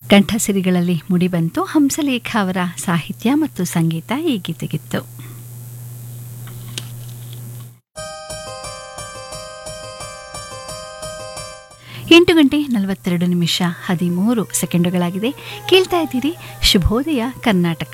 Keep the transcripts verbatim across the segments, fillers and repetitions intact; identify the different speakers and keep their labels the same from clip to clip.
Speaker 1: ಕಂಠಸಿರಿಗಳಲ್ಲಿ ಮುಡಿಬಂತು. ಹಂಸಲೇಖ ಅವರ ಸಾಹಿತ್ಯ ಮತ್ತು ಸಂಗೀತ ಈ ಗೀತೆಗಿತ್ತು. ಎಂಟು ಗಂಟೆ ನಲವತ್ತೆರಡು ನಿಮಿಷ ಹದಿಮೂರು ಸೆಕೆಂಡುಗಳಾಗಿದೆ. ಕೇಳ್ತಾ ಇದ್ದೀರಿ ಶುಭೋದಯ ಕರ್ನಾಟಕ.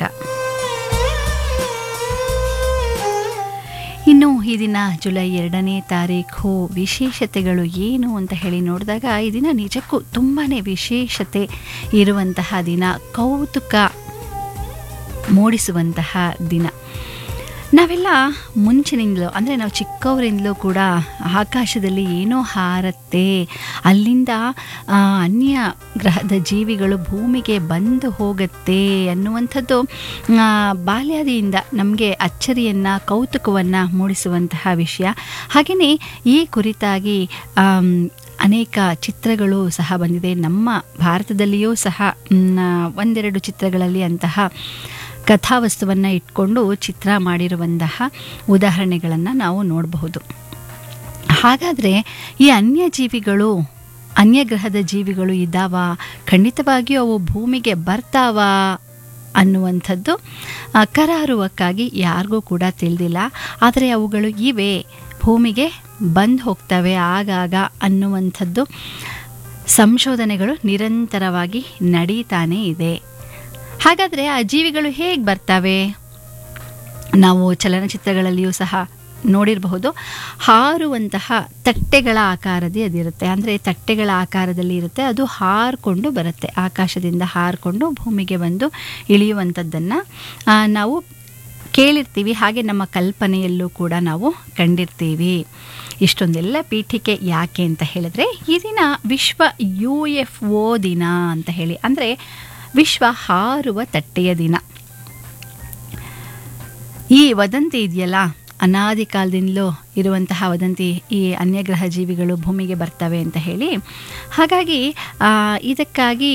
Speaker 1: ಇನ್ನು ಈ ದಿನ ಜುಲೈ ಎರಡನೇ ತಾರೀಖು ವಿಶೇಷತೆಗಳು ಏನು ಅಂತ ಹೇಳಿ ನೋಡಿದಾಗ ಈ ದಿನ ನಿಜಕ್ಕೂ ತುಂಬಾ ವಿಶೇಷತೆ ಇರುವಂತಹ ದಿನ, ಕೌತುಕ ಮೂಡಿಸುವಂತಹ ದಿನ. ನಾವೆಲ್ಲ ಮುಂಚಿನಿಂದಲೂ ಅಂದರೆ ನಾವು ಚಿಕ್ಕವರಿಂದಲೂ ಕೂಡ ಆಕಾಶದಲ್ಲಿ ಏನೋ ಹಾರತ್ತೆ, ಅಲ್ಲಿಂದ ಅನ್ಯ ಗ್ರಹದ ಜೀವಿಗಳು ಭೂಮಿಗೆ ಬಂದು ಹೋಗುತ್ತೆ ಅನ್ನುವಂಥದ್ದು ಬಾಲ್ಯದಿಂದ ನಮಗೆ ಅಚ್ಚರಿಯನ್ನು ಕೌತುಕವನ್ನು ಮೂಡಿಸುವಂತಹ ವಿಷಯ. ಹಾಗೆಯೇ ಈ ಕುರಿತಾಗಿ ಅನೇಕ ಚಿತ್ರಗಳು ಸಹ ಬಂದಿದೆ. ನಮ್ಮ ಭಾರತದಲ್ಲಿಯೂ ಸಹ ಒಂದೆರಡು ಚಿತ್ರಗಳಲ್ಲಿ ಅಂತಹ ಕಥಾವಸ್ತುವನ್ನು ಇಟ್ಕೊಂಡು ಚಿತ್ರ ಮಾಡಿರುವಂತಹ ಉದಾಹರಣೆಗಳನ್ನು ನಾವು ನೋಡಬಹುದು. ಹಾಗಾದರೆ ಈ ಅನ್ಯ ಜೀವಿಗಳು, ಅನ್ಯ ಗ್ರಹದ ಜೀವಿಗಳು ಇದ್ದಾವ, ಖಂಡಿತವಾಗಿಯೂ ಅವು ಭೂಮಿಗೆ ಬರ್ತಾವ ಅನ್ನುವಂಥದ್ದು ಕರಾರುವಕ್ಕಾಗಿ ಯಾರಿಗೂ ಕೂಡ ತಿಳಿದಿಲ್ಲ. ಆದರೆ ಅವುಗಳು ಇವೆ, ಭೂಮಿಗೆ ಬಂದು ಹೋಗ್ತವೆ ಆಗಾಗ ಅನ್ನುವಂಥದ್ದು ಸಂಶೋಧನೆಗಳು ನಿರಂತರವಾಗಿ ನಡೀತಾನೇ ಇದೆ. ಹಾಗಾದರೆ ಆ ಜೀವಿಗಳು ಹೇಗೆ ಬರ್ತವೆ? ನಾವು ಚಲನಚಿತ್ರಗಳಲ್ಲಿಯೂ ಸಹ ನೋಡಿರಬಹುದು. ಹಾರುವಂತಹ ತಟ್ಟೆಗಳ ಆಕಾರದೇ ಅದಿರುತ್ತೆ, ಅಂದರೆ ತಟ್ಟೆಗಳ ಆಕಾರದಲ್ಲಿ ಇರುತ್ತೆ. ಅದು ಹಾರಿಕೊಂಡು ಬರುತ್ತೆ, ಆಕಾಶದಿಂದ ಹಾರಿಕೊಂಡು ಭೂಮಿಗೆ ಬಂದು ಇಳಿಯುವಂಥದ್ದನ್ನು ನಾವು ಕೇಳಿರ್ತೀವಿ. ಹಾಗೆ ನಮ್ಮ ಕಲ್ಪನೆಯಲ್ಲೂ ಕೂಡ ನಾವು ಕಂಡಿರ್ತೀವಿ. ಇಷ್ಟೊಂದೆಲ್ಲ ಪೀಠಿಕೆ ಯಾಕೆ ಅಂತ ಹೇಳಿದ್ರೆ, ಈ ದಿನ ವಿಶ್ವ ಯು ಎಫ್ ಒ ದಿನ ಅಂತ ಹೇಳಿ, ಅಂದರೆ ವಿಶ್ವ ಹಾರುವ ತಟ್ಟೆಯ ದಿನ. ಈ ವದಂತಿ ಇದೆಯಲ್ಲ, ಅನಾದಿ ಕಾಲದಿಂದಲೂ ಇರುವಂತಹ ವದಂತಿ, ಈ ಅನ್ಯಗ್ರಹ ಜೀವಿಗಳು ಭೂಮಿಗೆ ಬರ್ತವೆ ಅಂತ ಹೇಳಿ. ಹಾಗಾಗಿ ಇದಕ್ಕಾಗಿ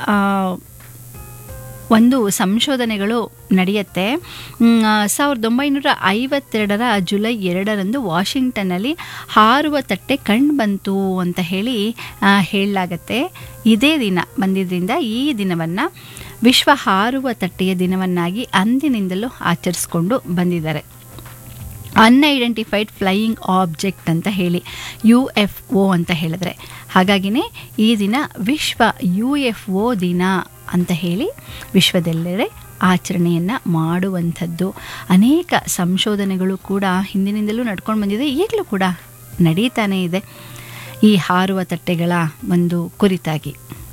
Speaker 1: ಒಂದು ಸಂಶೋಧನೆಗಳು ನಡೆಯುತ್ತೆ. ಸಾವಿರದ ಒಂಬೈನೂರ ಐವತ್ತೆರಡರ ಜುಲೈ ಎರಡರಂದು ವಾಷಿಂಗ್ಟನ್ನಲ್ಲಿ ಹಾರುವ ತಟ್ಟೆ ಕಂಡು ಬಂತು ಅಂತ ಹೇಳಿ ಹೇಳಲಾಗತ್ತೆ. ಇದೇ ದಿನ ಬಂದಿದ್ದರಿಂದ ಈ ದಿನವನ್ನು ವಿಶ್ವ ಹಾರುವ ತಟ್ಟೆಯ ದಿನವನ್ನಾಗಿ ಅಂದಿನಿಂದಲೂ ಆಚರಿಸ್ಕೊಂಡು ಬಂದಿದ್ದಾರೆ. ಅನ್ಐಡೆಂಟಿಫೈಡ್ ಫ್ಲೈಯಿಂಗ್ ಆಬ್ಜೆಕ್ಟ್ ಅಂತ ಹೇಳಿ, ಯು ಎಫ್ ಒ ಅಂತ ಹೇಳಿದ್ರೆ. ಹಾಗಾಗಿನೇ ಈ ದಿನ ವಿಶ್ವ ಯು ಎಫ್ ಒ ದಿನ ಅಂತ ಹೇಳಿ ವಿಶ್ವದೆಲ್ಲೆಡೆ ಆಚರಣೆಯನ್ನು ಮಾಡುವಂಥದ್ದು. ಅನೇಕ ಸಂಶೋಧನೆಗಳು ಕೂಡ ಹಿಂದಿನಿಂದಲೂ ನಡ್ಕೊಂಡು ಬಂದಿದೆ, ಈಗಲೂ ಕೂಡ ನಡೀತಾನೇ ಇದೆ ಈ ಹಾರುವ ತಟ್ಟೆಗಳ ಒಂದು ಕುರಿತಾಗಿ.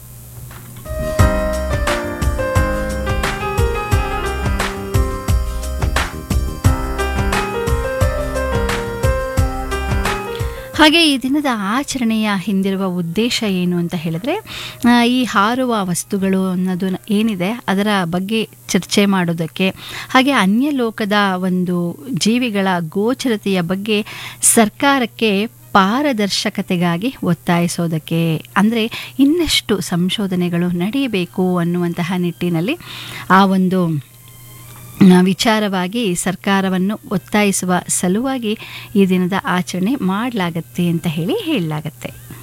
Speaker 1: ಹಾಗೆ ಈ ದಿನದ ಆಚರಣೆಯ ಹಿಂದಿರುವ ಉದ್ದೇಶ ಏನು ಅಂತ ಹೇಳಿದ್ರೆ, ಈ ಹಾರುವ ವಸ್ತುಗಳು ಅನ್ನೋದು ಏನಿದೆ ಅದರ ಬಗ್ಗೆ ಚರ್ಚೆ ಮಾಡೋದಕ್ಕೆ, ಹಾಗೆ ಅನ್ಯ ಲೋಕದ ಒಂದು ಜೀವಿಗಳ ಗೋಚರತೆಯ ಬಗ್ಗೆ ಸರ್ಕಾರಕ್ಕೆ ಪಾರದರ್ಶಕತೆಗಾಗಿ ಒತ್ತಾಯಿಸೋದಕ್ಕೆ, ಅಂದರೆ ಇನ್ನಷ್ಟು ಸಂಶೋಧನೆಗಳು ನಡೆಯಬೇಕು ಅನ್ನುವಂತಹ ನಿಟ್ಟಿನಲ್ಲಿ ಆ ಒಂದು ವಿಚಾರವಾಗಿ ಸರ್ಕಾರವನ್ನು ಒತ್ತಾಯಿಸುವ ಸಲುವಾಗಿ ಈ ದಿನದ ಆಚರಣೆ ಮಾಡಲಾಗತ್ತೆ ಅಂತ ಹೇಳಿ ಹೇಳಲಾಗತ್ತೆ.